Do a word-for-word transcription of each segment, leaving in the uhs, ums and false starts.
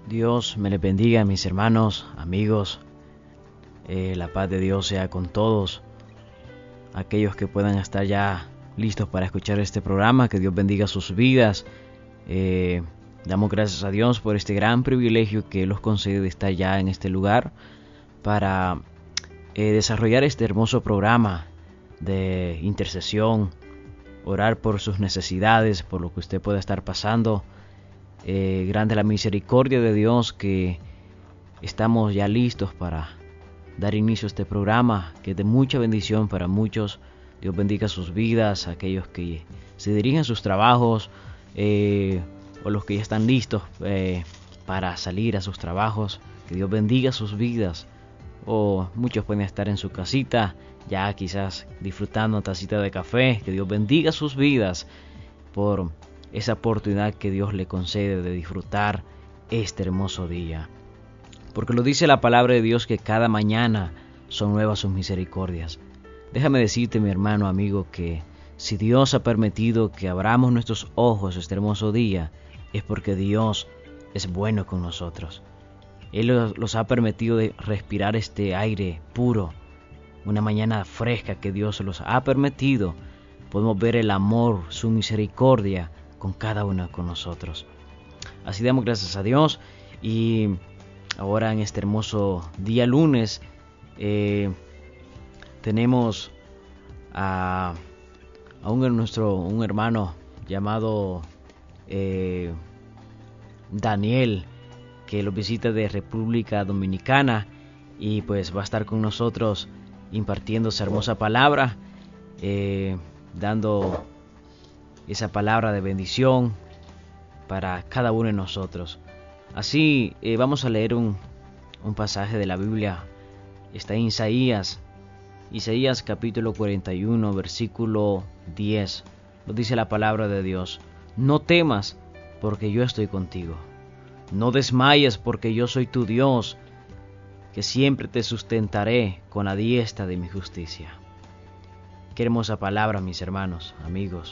Dios me les bendiga, mis hermanos, amigos. Eh, la paz de Dios sea con todos aquellos que puedan estar ya listos para escuchar este programa. Que Dios bendiga sus vidas. Eh, damos gracias a Dios por este gran privilegio que los concede de estar ya en este lugar para eh, desarrollar este hermoso programa de intercesión, orar por sus necesidades, por lo que usted pueda estar pasando. Eh, grande la misericordia de Dios que estamos ya listos para dar inicio a este programa, que es de mucha bendición para muchos. Dios bendiga sus vidas, aquellos que se dirigen a sus trabajos eh, o los que ya están listos eh, para salir a sus trabajos. Que Dios bendiga sus vidas. O muchos pueden estar en su casita, ya quizás disfrutando una tacita de café. Que Dios bendiga sus vidas por esa oportunidad que Dios le concede de disfrutar este hermoso día. Porque lo dice la palabra de Dios que cada mañana son nuevas sus misericordias. Déjame decirte, mi hermano, amigo, que si Dios ha permitido que abramos nuestros ojos este hermoso día, es porque Dios es bueno con nosotros. Él los ha permitido de respirar este aire puro, una mañana fresca que Dios los ha permitido. Podemos ver el amor, su misericordia con cada uno con nosotros. Así damos gracias a Dios. Y ahora en este hermoso día lunes eh, tenemos a, a un, nuestro, un hermano llamado eh, Daniel, que lo visita de República Dominicana, y pues va a estar con nosotros impartiendo esa hermosa palabra, eh, dando esa palabra de bendición para cada uno de nosotros. Así eh, vamos a leer un, un pasaje de la Biblia. Está en Isaías, Isaías capítulo cuarenta y uno, versículo diez. Nos dice la palabra de Dios: no temas, porque yo estoy contigo. No desmayes, porque yo soy tu Dios, que siempre te sustentaré con la diestra de mi justicia. Qué hermosa palabra, mis hermanos, amigos,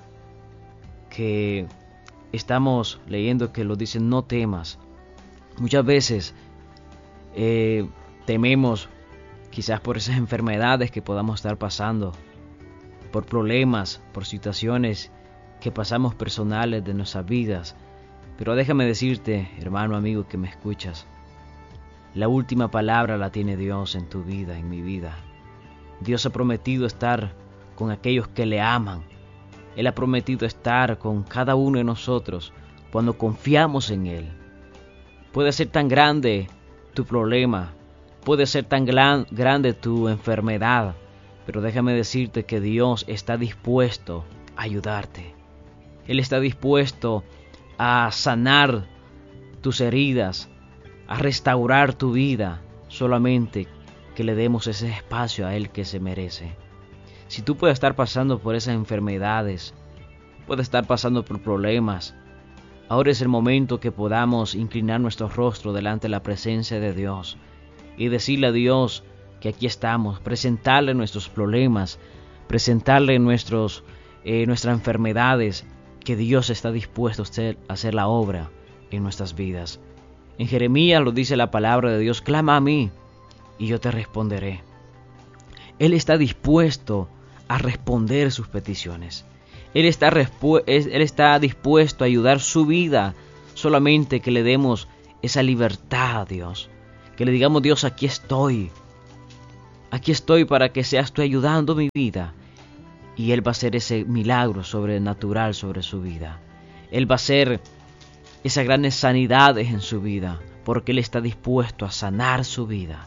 que estamos leyendo, que lo dicen: no temas. Muchas veces eh, tememos quizás por esas enfermedades que podamos estar pasando, por problemas, por situaciones que pasamos personales de nuestras vidas. Pero déjame decirte, hermano, amigo, que me escuchas, la última palabra la tiene Dios en tu vida, en mi vida. Dios ha prometido estar con aquellos que le aman. Él ha prometido estar con cada uno de nosotros cuando confiamos en Él. Puede ser tan grande tu problema, puede ser tan gran, grande tu enfermedad, pero déjame decirte que Dios está dispuesto a ayudarte. Él está dispuesto a sanar tus heridas, a restaurar tu vida, solamente que le demos ese espacio a Él que se merece. Si tú puedes estar pasando por esas enfermedades, puedes estar pasando por problemas, ahora es el momento que podamos inclinar nuestro rostro delante de la presencia de Dios y decirle a Dios que aquí estamos, presentarle nuestros problemas, presentarle nuestros, eh, nuestras enfermedades, que Dios está dispuesto a hacer, a hacer la obra en nuestras vidas. En Jeremías lo dice la palabra de Dios: clama a mí y yo te responderé. Él está dispuesto a responder sus peticiones. Él está, respu- Él está dispuesto a ayudar su vida, solamente que le demos esa libertad a Dios. Que le digamos: Dios, aquí estoy. Aquí estoy para que seas tú ayudando mi vida. Y Él va a hacer ese milagro sobrenatural sobre su vida. Él va a hacer esas grandes sanidades en su vida, porque Él está dispuesto a sanar su vida.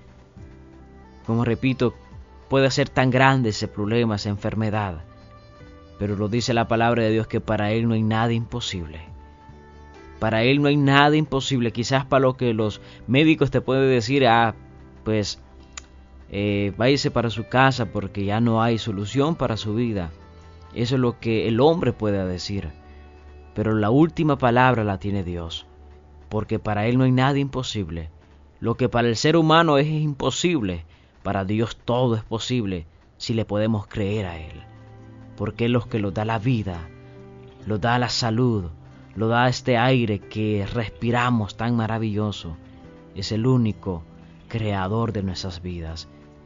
Como repito, puede ser tan grande ese problema, esa enfermedad, pero lo dice la palabra de Dios que para Él no hay nada imposible. Para Él no hay nada imposible. Quizás para lo que los médicos te pueden decir: ah, pues eh, váyase para su casa porque ya no hay solución para su vida. Eso es lo que el hombre puede decir. Pero la última palabra la tiene Dios, porque para Él no hay nada imposible. Lo que para el ser humano es imposible, para Dios todo es posible si le podemos creer a Él. Porque Él es los que nos da la vida, nos da la salud, lo da este aire que respiramos tan maravilloso. Es el único creador de nuestras vidas.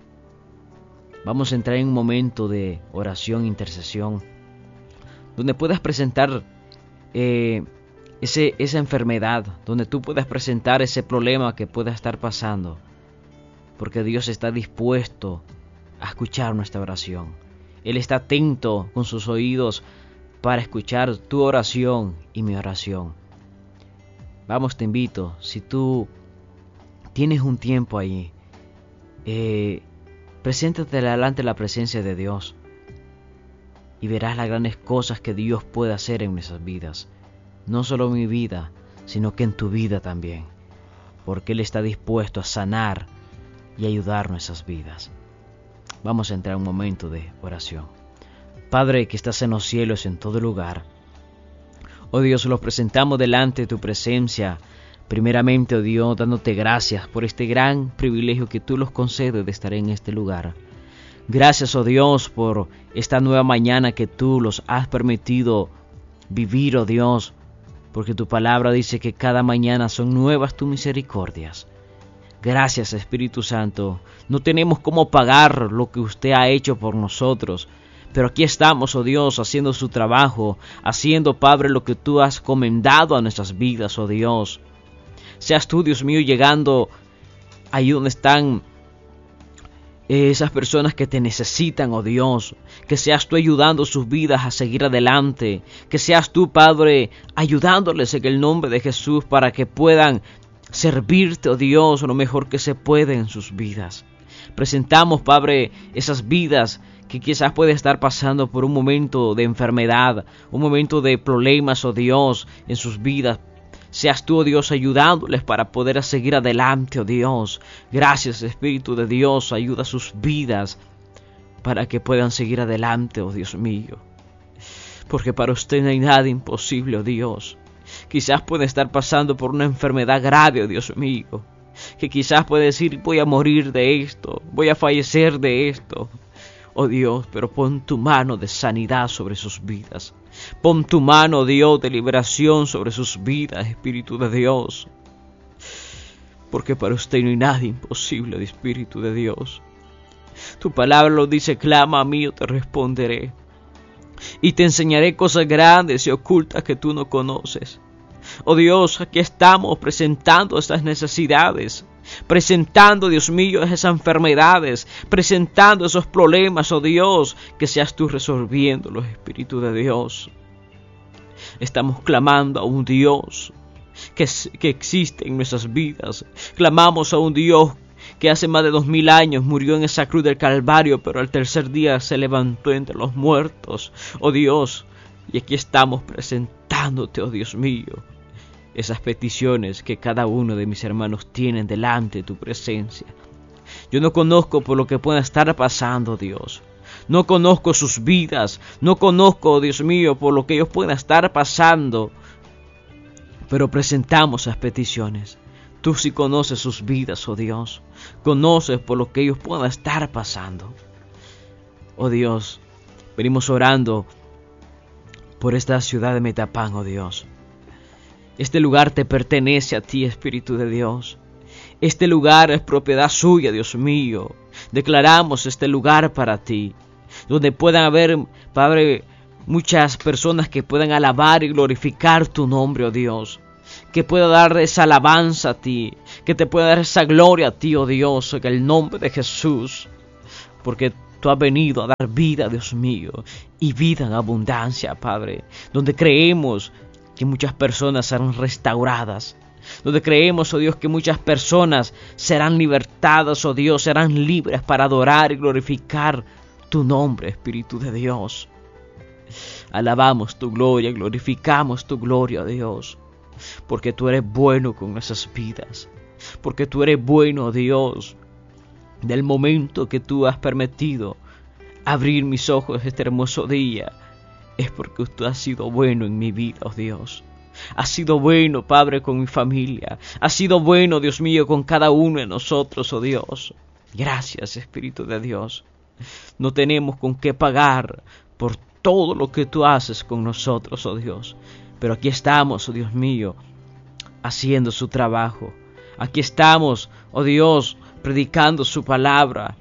Vamos a entrar en un momento de oración e intercesión, donde puedas presentar eh, ese, esa enfermedad, donde tú puedas presentar ese problema que pueda estar pasando, porque Dios está dispuesto a escuchar nuestra oración. Él está atento con sus oídos para escuchar tu oración y mi oración. Vamos, te invito, si tú tienes un tiempo ahí, eh, preséntate delante de la presencia de Dios y verás las grandes cosas que Dios puede hacer en nuestras vidas. No solo en mi vida, sino que en tu vida también, porque Él está dispuesto a sanar y ayudar nuestras vidas. Vamos a entrar en un momento de oración. Padre que estás en los cielos, en todo lugar, oh Dios, los presentamos delante de tu presencia. Primeramente, oh Dios, dándote gracias por este gran privilegio que tú nos concedes de estar en este lugar. Gracias, oh Dios, por esta nueva mañana que tú los has permitido vivir, oh Dios, porque tu palabra dice que cada mañana son nuevas tus misericordias. Gracias, Espíritu Santo. No tenemos cómo pagar lo que usted ha hecho por nosotros, pero aquí estamos, oh Dios, haciendo su trabajo, haciendo, Padre, lo que tú has comendado a nuestras vidas, oh Dios. Seas tú, Dios mío, llegando ahí donde están esas personas que te necesitan, oh Dios. Que seas tú ayudando sus vidas a seguir adelante. Que seas tú, Padre, ayudándoles en el nombre de Jesús para que puedan servirte, oh Dios, lo mejor que se puede en sus vidas. Presentamos, Padre, esas vidas que quizás puede estar pasando por un momento de enfermedad, un momento de problemas, oh Dios, en sus vidas. Seas tú, oh Dios, ayudándoles para poder seguir adelante, oh Dios. Gracias, Espíritu de Dios, ayuda a sus vidas para que puedan seguir adelante, oh Dios mío. Porque para usted no hay nada imposible, oh Dios. Quizás puede estar pasando por una enfermedad grave, oh Dios mío. Que quizás puede decir, voy a morir de esto, voy a fallecer de esto. Oh Dios, pero pon tu mano de sanidad sobre sus vidas. Pon tu mano, Dios, de liberación sobre sus vidas, Espíritu de Dios. Porque para usted no hay nada imposible, Espíritu de Dios. Tu palabra lo dice, clama a mí, yo te responderé. Y te enseñaré cosas grandes y ocultas que tú no conoces. Oh Dios, aquí estamos presentando estas necesidades. Presentando, Dios mío, esas enfermedades, presentando esos problemas, oh Dios, que seas tú resolviéndolos, Espíritu de Dios. Estamos clamando a un Dios que, que existe en nuestras vidas. Clamamos a un Dios que hace más de dos mil años murió en esa cruz del Calvario, pero al tercer día se levantó entre los muertos, oh Dios. Y aquí estamos presentándote, oh Dios mío, esas peticiones que cada uno de mis hermanos tienen delante de tu presencia. Yo no conozco por lo que pueda estar pasando, Dios. No conozco sus vidas. No conozco, Dios mío, por lo que ellos puedan estar pasando. Pero presentamos esas peticiones. Tú sí conoces sus vidas, oh Dios. Conoces por lo que ellos puedan estar pasando. Oh Dios, venimos orando por esta ciudad de Metapán, oh Dios. Este lugar te pertenece a ti, Espíritu de Dios. Este lugar es propiedad suya, Dios mío. Declaramos este lugar para ti, donde puedan haber, Padre, muchas personas que puedan alabar y glorificar tu nombre, oh Dios. Que pueda dar esa alabanza a ti, que te pueda dar esa gloria a ti, oh Dios, en el nombre de Jesús. Porque tú has venido a dar vida, Dios mío, y vida en abundancia, Padre. Donde creemos que muchas personas serán restauradas, donde creemos, oh Dios, que muchas personas serán libertadas, oh Dios, serán libres para adorar y glorificar tu nombre, Espíritu de Dios. Alabamos tu gloria, glorificamos tu gloria, oh Dios, porque tú eres bueno con nuestras vidas, porque tú eres bueno, oh Dios, del momento que tú has permitido abrir mis ojos este hermoso día. Es porque tú has sido bueno en mi vida, oh Dios. Has sido bueno, Padre, con mi familia. Has sido bueno, Dios mío, con cada uno de nosotros, oh Dios. Gracias, Espíritu de Dios. No tenemos con qué pagar por todo lo que tú haces con nosotros, oh Dios. Pero aquí estamos, oh Dios mío, haciendo su trabajo. Aquí estamos, oh Dios, predicando su palabra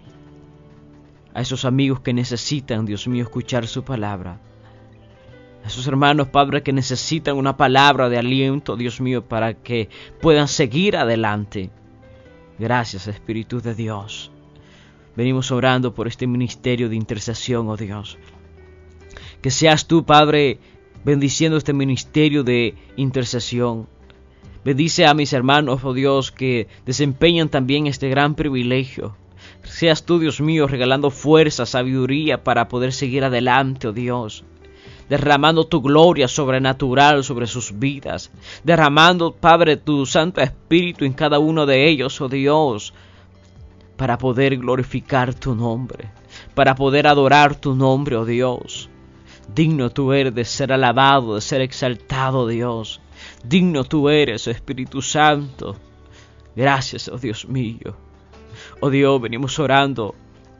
a esos amigos que necesitan, Dios mío, escuchar su palabra. A esos hermanos, Padre, que necesitan una palabra de aliento, Dios mío, para que puedan seguir adelante. Gracias, Espíritu de Dios. Venimos orando por este ministerio de intercesión, oh Dios. Que seas tú, Padre, bendiciendo este ministerio de intercesión. Bendice a mis hermanos, oh Dios, que desempeñan también este gran privilegio. Seas tú, Dios mío, regalando fuerza, sabiduría para poder seguir adelante, oh Dios. Derramando tu gloria sobrenatural sobre sus vidas. Derramando, Padre, tu Santo Espíritu en cada uno de ellos, oh Dios. Para poder glorificar tu nombre. Para poder adorar tu nombre, oh Dios. Digno tú eres de ser alabado, de ser exaltado, Dios. Digno tú eres, oh Espíritu Santo. Gracias, oh Dios mío. Oh Dios, venimos orando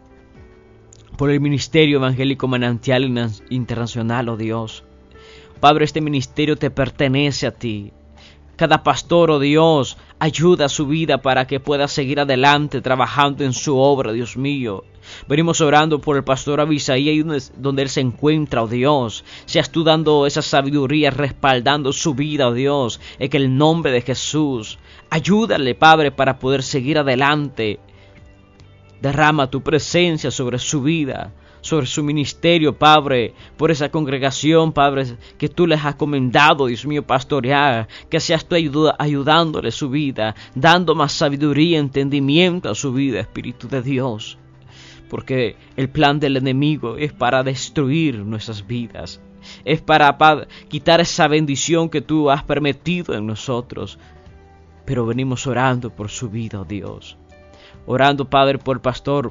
por el Ministerio Evangélico Manantial Internacional, oh Dios. Padre, este ministerio te pertenece a ti. Cada pastor, oh Dios, ayuda a su vida para que pueda seguir adelante trabajando en su obra, Dios mío. Venimos orando por el pastor Abisaí, donde él se encuentra, oh Dios. Seas tú dando esa sabiduría, respaldando su vida, oh Dios, en el nombre de Jesús. Ayúdale, Padre, para poder seguir adelante. Derrama tu presencia sobre su vida, sobre su ministerio, Padre, por esa congregación, Padre, que tú les has comendado, Dios mío, pastorear, que seas tú ayuda, ayudándole su vida, dando más sabiduría, entendimiento a su vida, Espíritu de Dios, porque el plan del enemigo es para destruir nuestras vidas, es para, para quitar esa bendición que tú has permitido en nosotros, pero venimos orando por su vida, oh Dios. Orando, Padre, por el pastor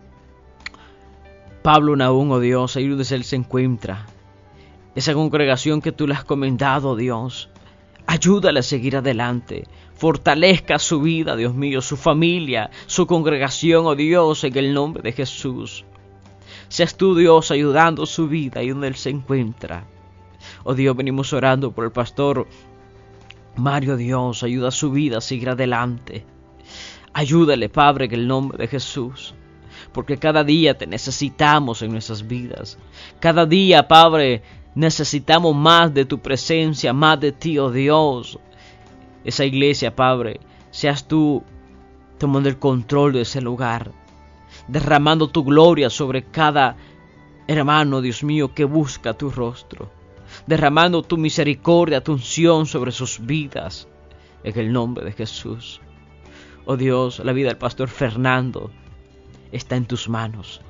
Pablo Nahum, oh Dios, ahí donde él se encuentra. Esa congregación que tú le has comendado, oh Dios. Ayúdale a seguir adelante. Fortalezca su vida, Dios mío, su familia, su congregación, oh Dios, en el nombre de Jesús. Seas tú, Dios, ayudando su vida ahí donde él se encuentra. Oh Dios, venimos orando por el pastor Mario, Dios, ayuda a su vida a seguir adelante. Ayúdale, Padre, en el nombre de Jesús, porque cada día te necesitamos en nuestras vidas. Cada día, Padre, necesitamos más de tu presencia, más de ti, oh Dios. Esa iglesia, Padre, seas tú tomando el control de ese lugar, derramando tu gloria sobre cada hermano, Dios mío, que busca tu rostro, derramando tu misericordia, tu unción sobre sus vidas, en el nombre de Jesús. Oh Dios, la vida del pastor Fernando está en tus manos.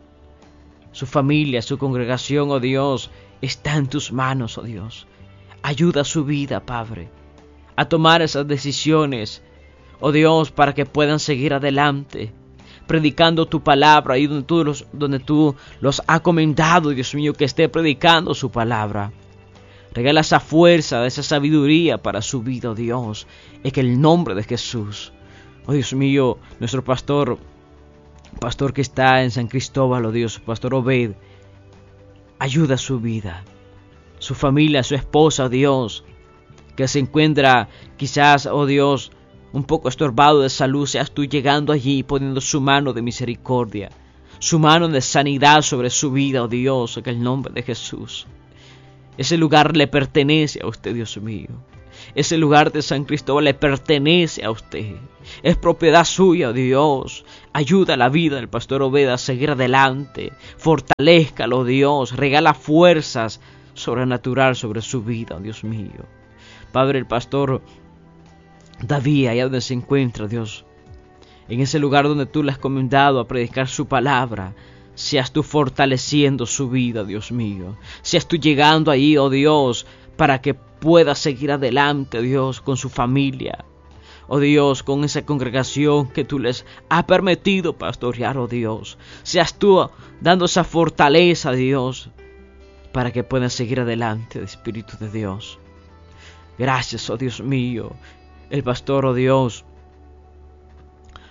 Su familia, su congregación, oh Dios, está en tus manos, oh Dios. Ayuda a su vida, Padre, a tomar esas decisiones, oh Dios, para que puedan seguir adelante, predicando tu palabra, ahí donde tú los, donde tú los has comendado, Dios mío, que esté predicando su palabra. Regala esa fuerza, esa sabiduría para su vida, oh Dios, en el nombre de Jesús. Oh Dios mío, nuestro pastor, pastor que está en San Cristóbal, oh Dios, pastor Obed, ayuda a su vida, su familia, su esposa, oh Dios, que se encuentra quizás, oh Dios, un poco estorbado de salud, seas tú llegando allí poniendo su mano de misericordia, su mano de sanidad sobre su vida, oh Dios, en el nombre de Jesús. Ese lugar le pertenece a usted, Dios mío. Ese lugar de San Cristóbal le pertenece a usted. Es propiedad suya, Dios. Ayuda a la vida del pastor Obed a seguir adelante. Fortalézcalo, Dios. Regala fuerzas sobrenatural sobre su vida, Dios mío. Padre, el pastor David, allá donde se encuentra, Dios, en ese lugar donde tú le has comendado a predicar su palabra, seas tú fortaleciendo su vida, Dios mío. Seas tú llegando ahí, oh Dios, para que pueda seguir adelante, Dios, con su familia. Oh Dios, con esa congregación que tú les has permitido pastorear, oh Dios. Seas tú dando esa fortaleza, Dios, para que puedan seguir adelante, Espíritu de Dios. Gracias, oh Dios mío. El pastor, oh Dios,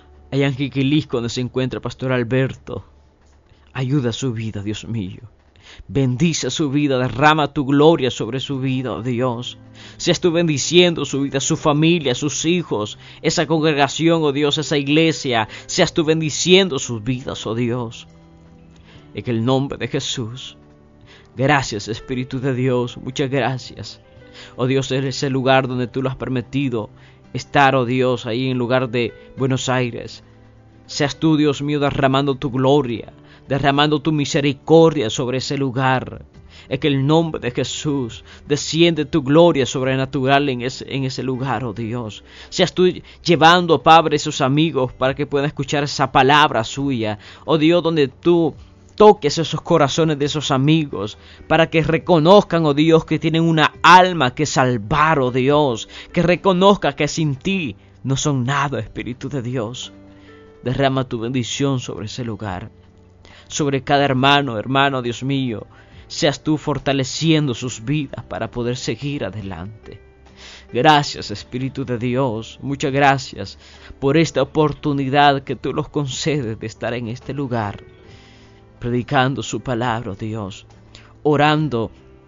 allá en Jiquilisco, donde se encuentra el pastor Alberto, ayuda a su vida, Dios mío. Bendice su vida, derrama tu gloria sobre su vida, oh Dios. Seas tú bendiciendo su vida, su familia, sus hijos, esa congregación, oh Dios, esa iglesia. Seas tú bendiciendo sus vidas, oh Dios. En el nombre de Jesús. Gracias, Espíritu de Dios, muchas gracias. Oh Dios, en ese lugar donde tú lo has permitido estar, oh Dios, ahí en lugar de Buenos Aires. Seas tú, Dios mío, derramando tu gloria, derramando tu misericordia sobre ese lugar. En el nombre de Jesús, desciende tu gloria sobrenatural en ese, en ese lugar, oh Dios. Seas tú llevando, Padre, a esos amigos para que puedan escuchar esa palabra suya. Oh Dios, donde tú toques esos corazones de esos amigos para que reconozcan, oh Dios, que tienen una alma que salvar, oh Dios. Que reconozcan que sin ti no son nada, Espíritu de Dios. Derrama tu bendición sobre ese lugar, sobre cada hermano, hermano, Dios mío. Seas tú fortaleciendo sus vidas para poder seguir adelante. Gracias, Espíritu de Dios, muchas gracias por esta oportunidad que tú nos concedes de estar en este lugar, predicando su palabra, oh Dios, orando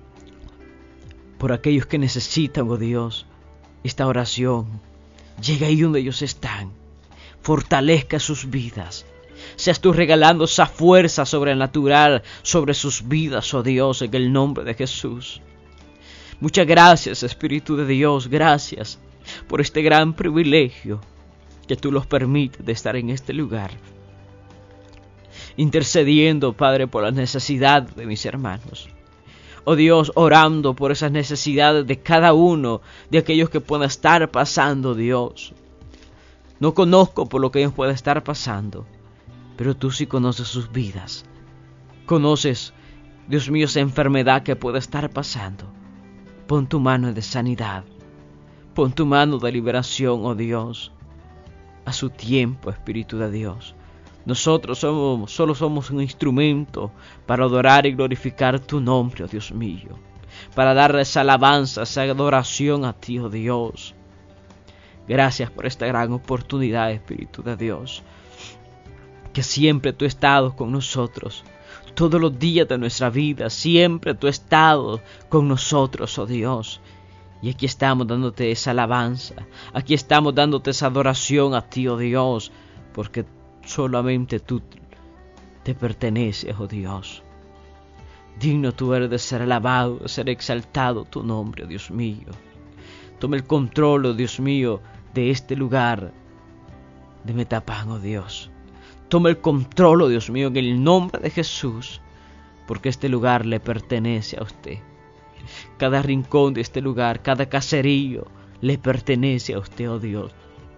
por aquellos que necesitan, oh Dios, esta oración. Llega ahí donde ellos están. Fortalezca sus vidas. Seas tú regalando esa fuerza sobrenatural sobre sus vidas, oh Dios, en el nombre de Jesús. Muchas gracias, Espíritu de Dios, gracias por este gran privilegio que tú nos permites de estar en este lugar. Intercediendo, Padre, por las necesidades de mis hermanos. Oh Dios, orando por esas necesidades de cada uno de aquellos que puedan estar pasando, Dios. No conozco por lo que ellos puedan estar pasando, pero tú sí conoces sus vidas. Conoces, Dios mío, esa enfermedad que pueda estar pasando. Pon tu mano de sanidad. Pon tu mano de liberación, oh Dios. A su tiempo, Espíritu de Dios. Nosotros somos, solo somos un instrumento para adorar y glorificar tu nombre, oh Dios mío. Para darle esa alabanza, esa adoración a ti, oh Dios. Gracias por esta gran oportunidad, Espíritu de Dios. Que siempre tú has estado con nosotros. Todos los días de nuestra vida, siempre tú has estado con nosotros, oh Dios. Y aquí estamos dándote esa alabanza. Aquí estamos dándote esa adoración a ti, oh Dios. Porque solamente tú te perteneces, oh Dios. Digno tú eres de ser alabado, de ser exaltado tu nombre, oh Dios mío. Toma el control, oh Dios mío, de este lugar de Metapán, oh Dios. Toma el control, oh Dios mío, en el nombre de Jesús, porque este lugar le pertenece a usted. Cada rincón de este lugar, cada caserío, le pertenece a usted, oh Dios.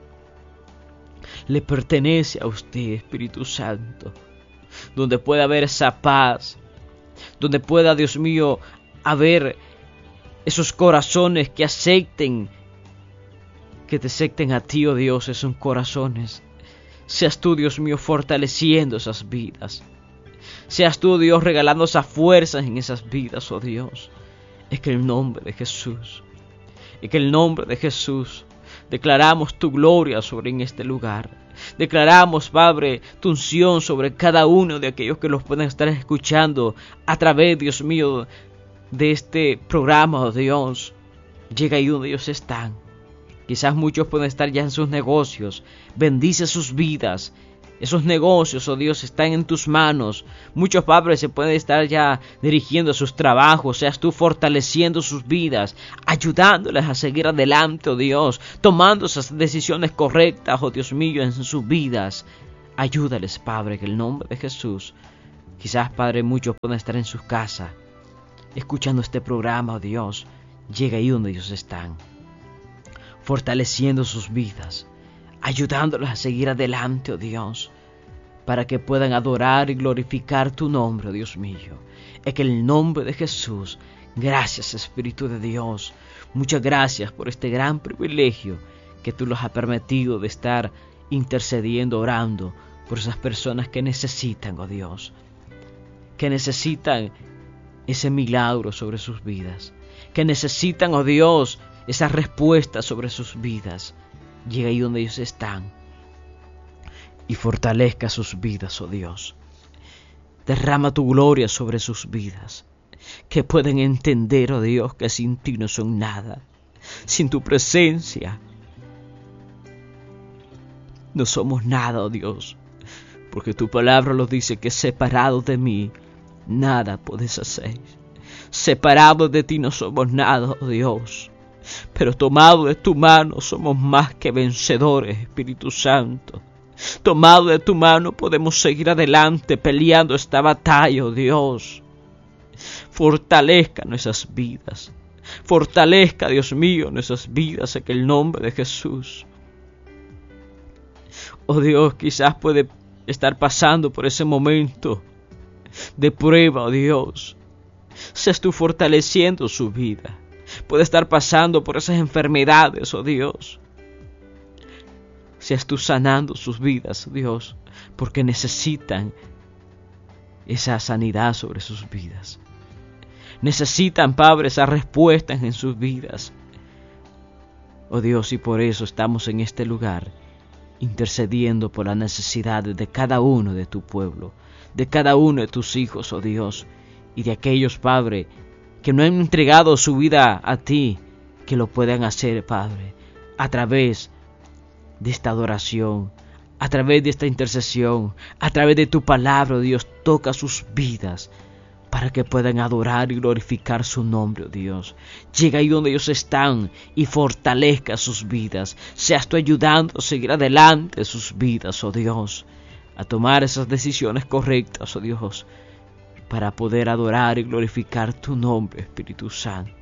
Le pertenece a usted, Espíritu Santo, donde pueda haber esa paz, donde pueda, Dios mío, haber esos corazones que acepten, que te acepten a ti, oh Dios, esos corazones. Seas tú, Dios mío, fortaleciendo esas vidas. Seas tú, Dios, regalando esas fuerzas en esas vidas, oh Dios. Es que en el nombre de Jesús, es que en el nombre de Jesús, declaramos tu gloria sobre en este lugar. Declaramos, Padre, tu unción sobre cada uno de aquellos que los puedan estar escuchando a través, Dios mío, de este programa, oh Dios. Llega ahí donde ellos están. Quizás muchos pueden estar ya en sus negocios. Bendice sus vidas. Esos negocios, oh Dios, están en tus manos. Muchos padres se pueden estar ya dirigiendo a sus trabajos. Seas tú fortaleciendo sus vidas, ayudándoles a seguir adelante, oh Dios, tomando esas decisiones correctas, oh Dios mío, en sus vidas. Ayúdales, Padre, en el nombre de Jesús. Quizás, Padre, muchos pueden estar en sus casas, escuchando este programa, oh Dios. Llega ahí donde ellos están, fortaleciendo sus vidas, ayudándolos a seguir adelante, oh Dios, para que puedan adorar y glorificar tu nombre, oh Dios mío. En el nombre de Jesús, gracias, Espíritu de Dios. Muchas gracias por este gran privilegio que tú los has permitido de estar intercediendo, orando por esas personas que necesitan, oh Dios, que necesitan ese milagro sobre sus vidas, que necesitan, oh Dios, esa respuesta sobre sus vidas. Llega ahí donde ellos están y fortalezca sus vidas, oh Dios. Derrama tu gloria sobre sus vidas. Que puedan entender, oh Dios, que sin ti no son nada. Sin tu presencia no somos nada, oh Dios. Porque tu palabra lo dice, que separado de mí nada puedes hacer. Separados de ti no somos nada, oh Dios. Pero tomados de tu mano somos más que vencedores, Espíritu Santo. Tomados de tu mano podemos seguir adelante peleando esta batalla, oh Dios. Fortalezca nuestras vidas. Fortalezca, Dios mío, nuestras vidas en el nombre de Jesús. Oh Dios, quizás puede estar pasando por ese momento de prueba, oh Dios. Seas tú fortaleciendo su vida. Puede estar pasando por esas enfermedades, oh Dios. Seas tú sanando sus vidas, Dios, porque necesitan esa sanidad sobre sus vidas. Necesitan, Padre, esas respuestas en sus vidas. Oh Dios, y por eso estamos en este lugar, intercediendo por las necesidades de cada uno de tu pueblo, de cada uno de tus hijos, oh Dios, y de aquellos, Padre, que no han entregado su vida a ti, que lo puedan hacer, Padre, a través de esta adoración, a través de esta intercesión, a través de tu palabra, oh Dios. Toca sus vidas para que puedan adorar y glorificar su nombre, oh Dios. Llega ahí donde ellos están y fortalezca sus vidas. Seas tú ayudando a seguir adelante sus vidas, oh Dios, a tomar esas decisiones correctas, oh Dios, para poder adorar y glorificar tu nombre, Espíritu Santo.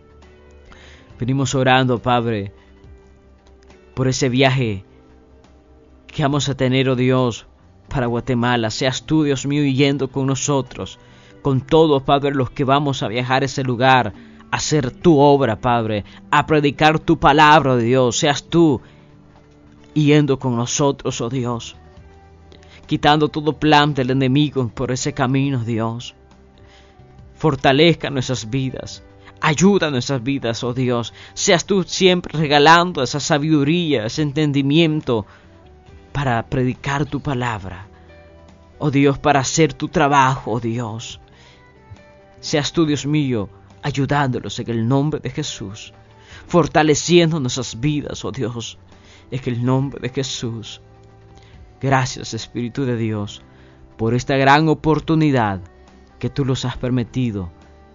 Venimos orando, Padre, por ese viaje que vamos a tener, oh Dios, para Guatemala. Seas tú, Dios mío, yendo con nosotros, con todos, Padre, los que vamos a viajar a ese lugar, a hacer tu obra, Padre, a predicar tu palabra, oh Dios. Seas tú yendo con nosotros, oh Dios, quitando todo plan del enemigo por ese camino, Dios. Fortalezca nuestras vidas. Ayuda a nuestras vidas, oh Dios. Seas tú siempre regalando esa sabiduría, ese entendimiento para predicar tu palabra, oh Dios, para hacer tu trabajo, oh Dios. Seas tú, Dios mío, ayudándolos en el nombre de Jesús, fortaleciendo nuestras vidas, oh Dios, en el nombre de Jesús. Gracias, Espíritu de Dios, por esta gran oportunidad que tú nos has permitido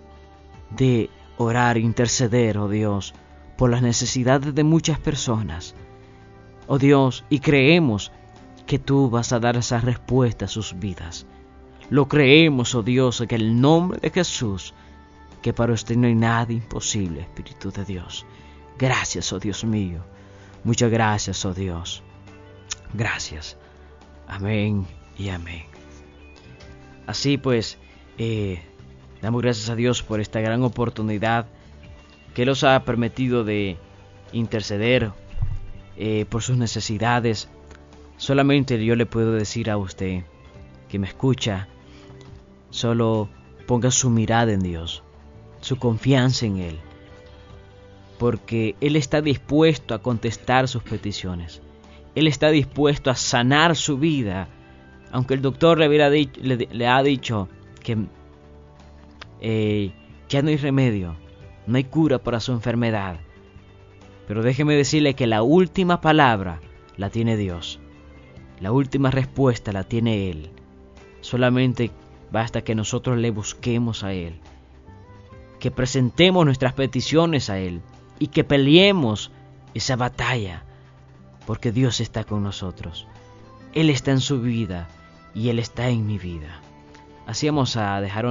de orar e interceder, oh Dios, por las necesidades de muchas personas, oh Dios, y creemos que tú vas a dar esa respuesta a sus vidas. Lo creemos, oh Dios, en el nombre de Jesús, que para usted no hay nada imposible, Espíritu de Dios. Gracias, oh Dios mío. Muchas gracias, oh Dios. Gracias. Amén y amén. Así pues, eh, damos gracias a Dios por esta gran oportunidad que nos ha permitido de interceder eh, por sus necesidades. Solamente yo le puedo decir a usted que me escucha, solo ponga su mirada en Dios, su confianza en Él, porque Él está dispuesto a contestar sus peticiones. Él está dispuesto a sanar su vida, aunque el doctor le, hubiera dicho, le, le ha dicho que eh, ya no hay remedio, no hay cura para su enfermedad. Pero déjeme decirle que la última palabra la tiene Dios. La última respuesta la tiene Él. Solamente basta que nosotros le busquemos a Él, que presentemos nuestras peticiones a Él y que peleemos esa batalla, porque Dios está con nosotros. Él está en su vida y Él está en mi vida. Así vamos a dejar